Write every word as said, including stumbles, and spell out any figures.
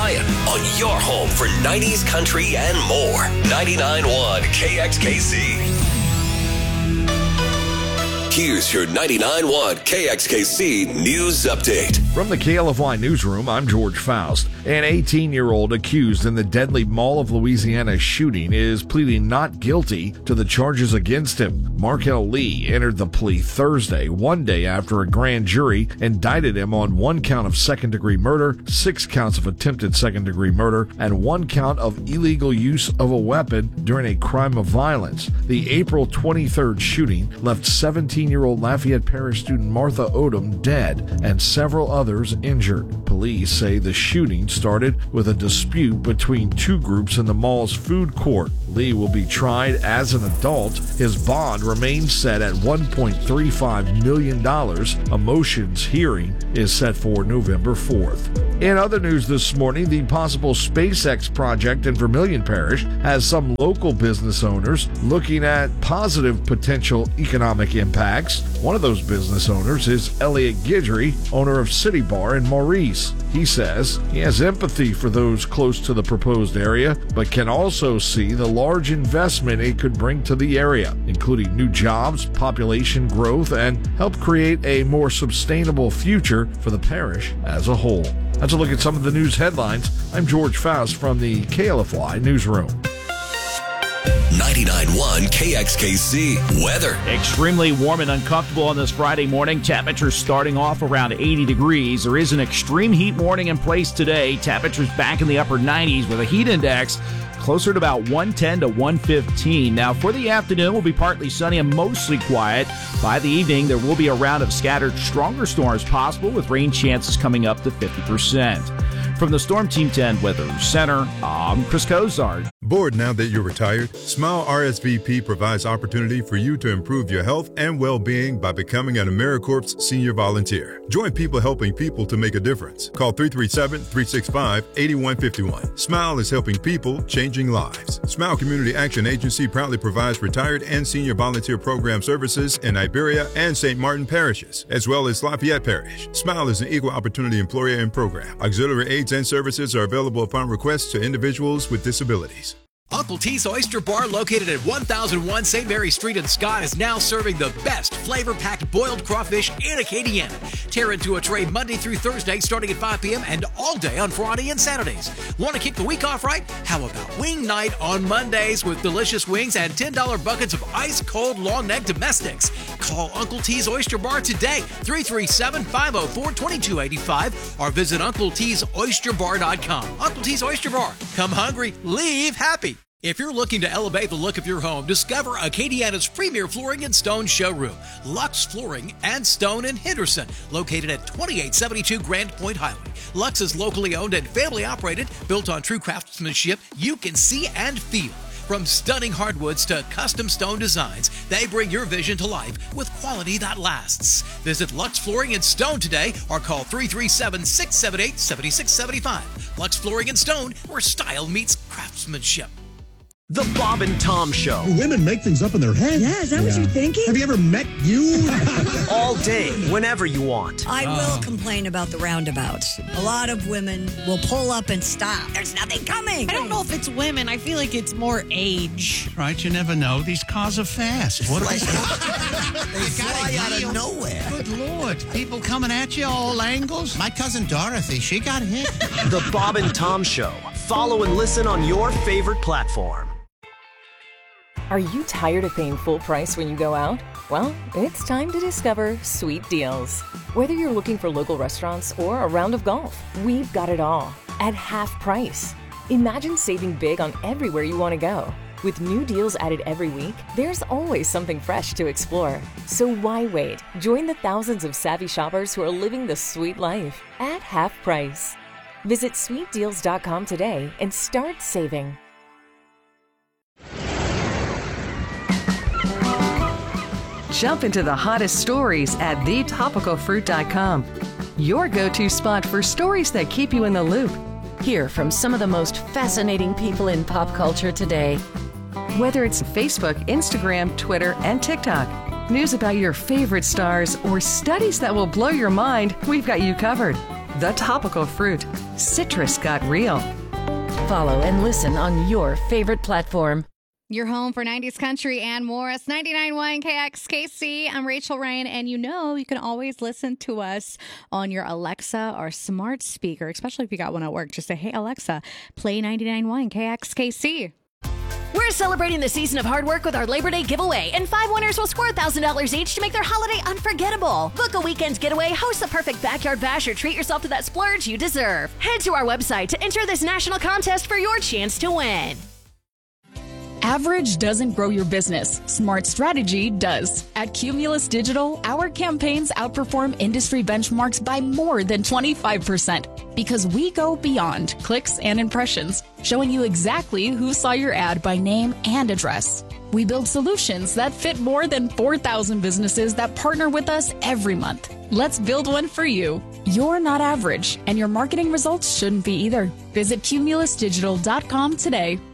Ryan on your home for nineties country and more. ninety-nine point one K X K C. Here's your ninety-nine point one K X K C News Update. From the K L F Y Newsroom, I'm George Faust. An eighteen-year-old accused in the deadly Mall of Louisiana shooting is pleading not guilty to the charges against him. Markel Lee entered the plea Thursday, one day after a grand jury indicted him on one count of second-degree murder, six counts of attempted second-degree murder, and one count of illegal use of a weapon during a crime of violence. The April twenty-third shooting left seventeen-year-old Lafayette Parish student Martha Odom dead and several others injured. Police say the shooting started with a dispute between two groups in the mall's food court. Lee will be tried as an adult. His bond remains set at one point three five million dollars. A motions hearing is set for November fourth. In other news this morning, the possible SpaceX project in Vermilion Parish has some local business owners looking at positive potential economic impacts. One of those business owners is Elliot Guidry, owner of City Bar in Maurice. He says he has empathy for those close to the proposed area, but can also see the large investment it could bring to the area, including new jobs, population growth, and help create a more sustainable future for the parish as a whole. That's a look at some of the news headlines. I'm George Faust from the K L F Y Newsroom. ninety-nine point one K X K C weather. Extremely warm and uncomfortable on this Friday morning. Temperatures starting off around eighty degrees. There is an extreme heat warning in place today. Temperatures back in the upper nineties with a heat index closer to about one ten to one fifteen. Now, for the afternoon, will be partly sunny and mostly quiet. By the evening, there will be a round of scattered stronger storms possible with rain chances coming up to fifty percent. From the Storm Team ten Weather Center, I'm Chris Cozart. Bored now that you're retired? Smile R S V P provides opportunity for you to improve your health and well-being by becoming an AmeriCorps senior volunteer. Join people helping people to make a difference. Call three three seven, three six five, eight one five one. Smile is helping people, changing lives. Smile Community Action Agency proudly provides retired and senior volunteer program services in Iberia and Saint Martin parishes, as well as Lafayette Parish. Smile is an equal opportunity employer and program. Auxiliary aids and services are available upon request to individuals with disabilities. Uncle T's Oyster Bar, located at one thousand one Saint Mary Street in Scott, is now serving the best flavor-packed boiled crawfish in Acadiana. Tear into a tray Monday through Thursday starting at five p.m. and all day on Friday and Saturdays. Want to kick the week off right? How about wing night on Mondays with delicious wings and ten dollar buckets of ice-cold long neck domestics? Call Uncle T's Oyster Bar today, three three seven, five oh four, two two eight five, or visit Uncle T's Oyster Bar dot com. Uncle T's Oyster Bar. Come hungry, leave happy. If you're looking to elevate the look of your home, discover Acadiana's premier flooring and stone showroom, Lux Flooring and Stone in Henderson, located at twenty-eight seventy-two Grand Point Highway. Lux is locally owned and family operated, built on true craftsmanship you can see and feel. From stunning hardwoods to custom stone designs, they bring your vision to life with quality that lasts. Visit Lux Flooring and Stone today or call three three seven, six seven eight, seven six seven five. Lux Flooring and Stone, where style meets craftsmanship. The Bob and Tom Show. Women make things up in their head. Yeah, is that yeah. what you're thinking? Have you ever met you? All day, whenever you want. I oh. will complain about the roundabouts. A lot of women will pull up and stop. There's nothing coming. I don't know if it's women. I feel like it's more age. Right, you never know. These cars are fast. What are they? They fly out of nowhere. Good Lord. People coming at you all angles. My cousin Dorothy, she got hit. The Bob and Tom Show. Follow and listen on your favorite platform. Are you tired of paying full price when you go out? Well, it's time to discover Sweet Deals. Whether you're looking for local restaurants or a round of golf, we've got it all at half price. Imagine saving big on everywhere you want to go. With new deals added every week, there's always something fresh to explore. So why wait? Join the thousands of savvy shoppers who are living the sweet life at half price. Visit sweet deals dot com today and start saving. Jump into the hottest stories at the topical fruit dot com. Your go-to spot for stories that keep you in the loop. Hear from some of the most fascinating people in pop culture today. Whether it's Facebook, Instagram, Twitter, and TikTok, news about your favorite stars, or studies that will blow your mind, we've got you covered. The Topical Fruit. Citrus got real. Follow and listen on your favorite platform. You're home for nineties country and more. It's ninety-nine point one K X K C. I'm Rachel Rain, and you know you can always listen to us on your Alexa or smart speaker, especially if you got one at work. Just say, hey, Alexa, play ninety-nine point one K X K C. We're celebrating the season of hard work with our Labor Day giveaway, and five winners will score one thousand dollars each to make their holiday unforgettable. Book a weekend getaway, host the perfect backyard bash, or treat yourself to that splurge you deserve. Head to our website to enter this national contest for your chance to win. Average doesn't grow your business. Smart strategy does. At Cumulus Digital, our campaigns outperform industry benchmarks by more than twenty-five percent because we go beyond clicks and impressions, showing you exactly who saw your ad by name and address. We build solutions that fit more than four thousand businesses that partner with us every month. Let's build one for you. You're not average, and your marketing results shouldn't be either. Visit cumulus digital dot com today.